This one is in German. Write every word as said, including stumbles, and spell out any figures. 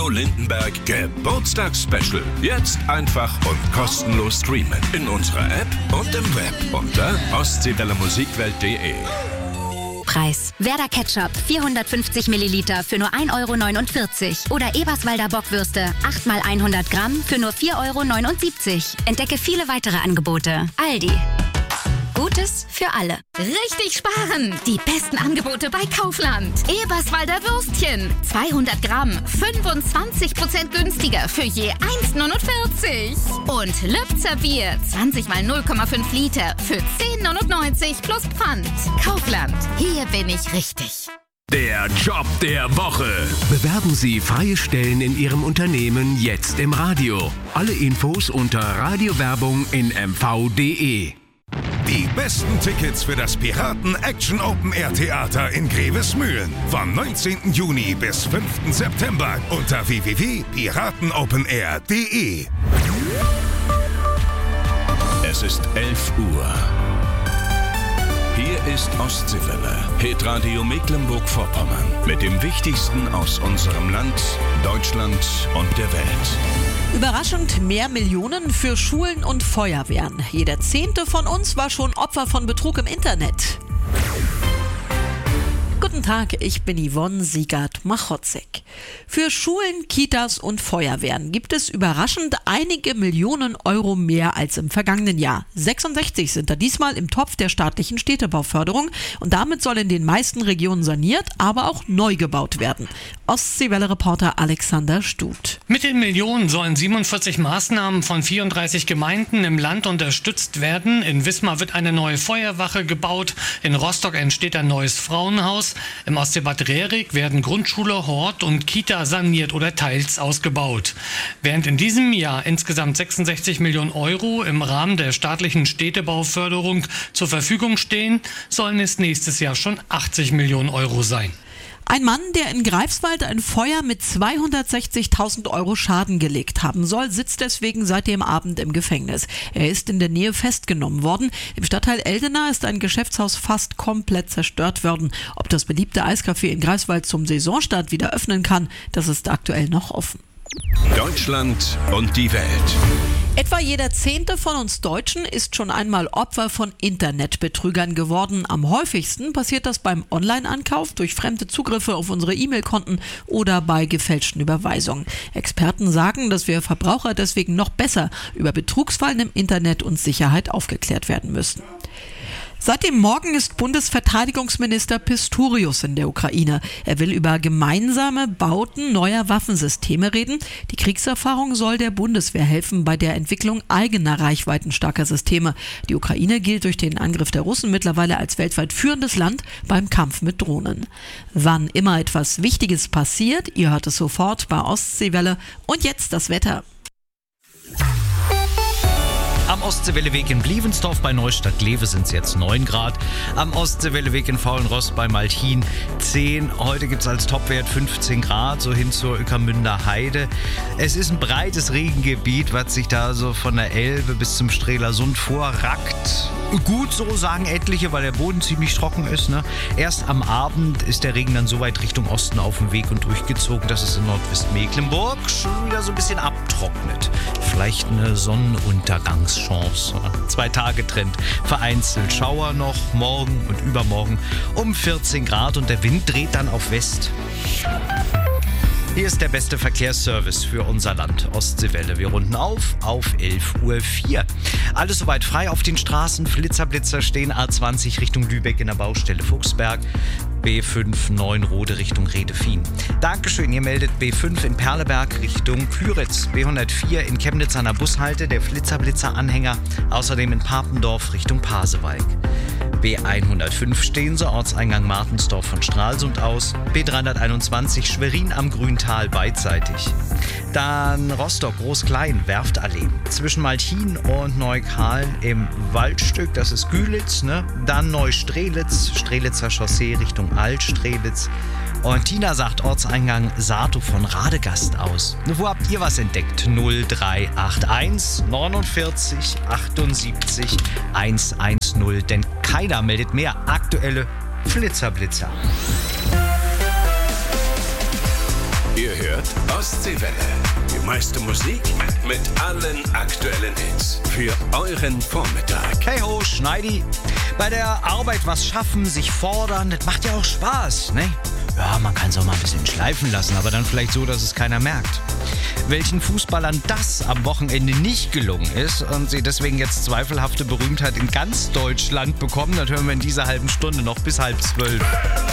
Lindenberg Geburtstagsspecial. Jetzt einfach und kostenlos streamen. In unserer App und im Web unter ostseewelle musikwelt punkt de. Preis. Werder Ketchup vierhundertfünfzig Milliliter für nur ein Euro neunundvierzig. Oder Eberswalder Bockwürste acht mal hundert Gramm für nur vier Euro neunundsiebzig. Entdecke viele weitere Angebote. Aldi. Gutes für alle. Richtig sparen! Die besten Angebote bei Kaufland. Eberswalder Würstchen. zweihundert Gramm. fünfundzwanzig Prozent günstiger für je eins neunundvierzig. Und Lübzer Bier. zwanzig mal null Komma fünf Liter für zehn neunundneunzig plus Pfand. Kaufland. Hier bin ich richtig. Der Job der Woche. Bewerben Sie freie Stellen in Ihrem Unternehmen jetzt im Radio. Alle Infos unter Radiowerbung in m v punkt de. Die besten Tickets für das Piraten Action Open Air Theater in Grevesmühlen. Vom neunzehnten Juni bis fünften September unter w w w punkt piratenopenair punkt de. Es ist elf Uhr. Hier ist Ostseewelle, Hitradio Mecklenburg-Vorpommern. Mit dem Wichtigsten aus unserem Land, Deutschland und der Welt. Überraschend mehr Millionen für Schulen und Feuerwehren. Jeder Zehnte von uns war schon Opfer von Betrug im Internet. Guten Tag, ich bin Yvonne Siegert-Machotzek. Für Schulen, Kitas und Feuerwehren gibt es überraschend einige Millionen Euro mehr als im vergangenen Jahr. sechsundsechzig sind da diesmal im Topf der staatlichen Städtebauförderung und damit soll in den meisten Regionen saniert, aber auch neu gebaut werden. Ostseewelle-Reporter Alexander Stut. Mit den Millionen sollen siebenundvierzig Maßnahmen von vierunddreißig Gemeinden im Land unterstützt werden. In Wismar wird eine neue Feuerwache gebaut, in Rostock entsteht ein neues Frauenhaus, im Ostseebad Rerik werden Grundschule, Hort und Kita saniert oder teils ausgebaut. Während in diesem Jahr insgesamt sechsundsechzig Millionen Euro im Rahmen der staatlichen Städtebauförderung zur Verfügung stehen, sollen es nächstes Jahr schon achtzig Millionen Euro sein. Ein Mann, der in Greifswald ein Feuer mit zweihundertsechzigtausend Euro Schaden gelegt haben soll, sitzt deswegen seit dem Abend im Gefängnis. Er ist in der Nähe festgenommen worden. Im Stadtteil Eldena ist ein Geschäftshaus fast komplett zerstört worden. Ob das beliebte Eiscafé in Greifswald zum Saisonstart wieder öffnen kann, das ist aktuell noch offen. Deutschland und die Welt. Etwa jeder Zehnte von uns Deutschen ist schon einmal Opfer von Internetbetrügern geworden. Am häufigsten passiert das beim Online-Ankauf, durch fremde Zugriffe auf unsere E-Mail-Konten oder bei gefälschten Überweisungen. Experten sagen, dass wir Verbraucher deswegen noch besser über Betrugsfallen im Internet und Sicherheit aufgeklärt werden müssen. Seit dem Morgen ist Bundesverteidigungsminister Pistorius in der Ukraine. Er will über gemeinsame Bauten neuer Waffensysteme reden. Die Kriegserfahrung soll der Bundeswehr helfen bei der Entwicklung eigener reichweitenstarker Systeme. Die Ukraine gilt durch den Angriff der Russen mittlerweile als weltweit führendes Land beim Kampf mit Drohnen. Wann immer etwas Wichtiges passiert, ihr hört es sofort bei Ostseewelle. Und jetzt das Wetter. Am Ostseewelleweg in Blievensdorf bei Neustadt-Glewe sind es jetzt neun Grad. Am Ostseewelleweg in Faulenrost bei Malchin zehn. Heute gibt es als Topwert fünfzehn Grad, so hin zur Ueckermünder Heide. Es ist ein breites Regengebiet, was sich da so von der Elbe bis zum Strelasund vorrackt. Gut, so sagen etliche, weil der Boden ziemlich trocken ist. Ne? Erst am Abend ist der Regen dann so weit Richtung Osten auf dem Weg und durchgezogen, dass es in Nordwestmecklenburg schon wieder so ein bisschen abtrocknet. Vielleicht eine Sonnenuntergangschance. Zwei Tage Trend. Vereinzelt Schauer noch, morgen und übermorgen um vierzehn Grad und der Wind dreht dann auf West. Hier ist der beste Verkehrsservice für unser Land, Ostseewelle. Wir runden auf auf elf Uhr vier. Alles soweit frei auf den Straßen. Flitzerblitzer stehen A zwanzig Richtung Lübeck in der Baustelle Fuchsberg. B fünf Neunrode Richtung Redefien. Dankeschön, ihr meldet B fünf in Perleberg Richtung Pyritz. B hundertvier in Chemnitz an der Bushalte, der Flitzerblitzer-Anhänger. Außerdem in Papendorf Richtung Pasewalk. B hundertfünf Steense, Ortseingang Martensdorf von Stralsund aus. B dreihunderteinundzwanzig Schwerin am Grüntal beidseitig. Dann Rostock Groß-Klein, Werftallee. Zwischen Malchin und Neukahl im Waldstück, das ist Gülitz. Ne? Dann Neustrelitz, Strelitzer Chaussee Richtung Altstrelitz. Und Tina sagt Ortseingang Sato von Radegast aus. Wo habt ihr was entdeckt? null drei acht eins neunundvierzig achtundsiebzig hundertzehn, denn keiner meldet mehr aktuelle Flitzerblitzer. Ihr hört Ostseewelle. Die meiste Musik mit allen aktuellen Hits. Für euren Vormittag. Hey ho, Schneidi. Bei der Arbeit was schaffen, sich fordern, das macht ja auch Spaß, ne? Ja, man kann es auch mal ein bisschen schleifen lassen, aber dann vielleicht so, dass es keiner merkt. Welchen Fußballern das am Wochenende nicht gelungen ist und sie deswegen jetzt zweifelhafte Berühmtheit in ganz Deutschland bekommen, das hören wir in dieser halben Stunde noch bis halb zwölf.